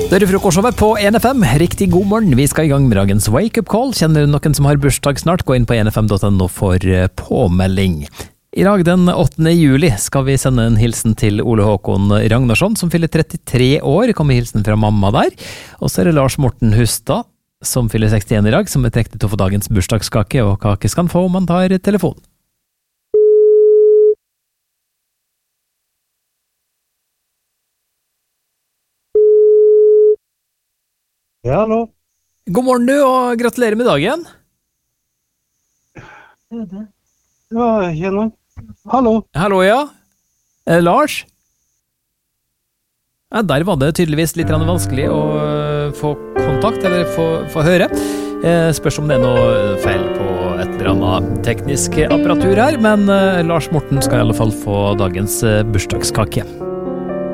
Det frokostshowet på NFM. Riktig god morgen. Vi skal i gang med dagens wake-up call. Kjenner du noen som har bursdag snart? Gå inn på nfm.no for påmelding. I dag den 8. juli skal vi sende en hilsen til Ole Håkon Ragnarsson, som fyller 33 år. Kommer hilsen fra mamma der. Og så er det Lars Morten Hustad, som fyller 61 i dag, som er trekket til å få dagens bursdagskake, og kake skal han få om han tar telefon. Ja, hallo. God morgen du, og gratulerer med dagen. Ja, kjenner. Hallo. Hallo, ja. Lars? Ja, der var det tydeligvis litt vanskelig å få kontakt, eller få høre. Spørs om det er noe feil på et eller annet teknisk apparatur her, men Lars Morten skal i alle fall få dagens bursdagskake.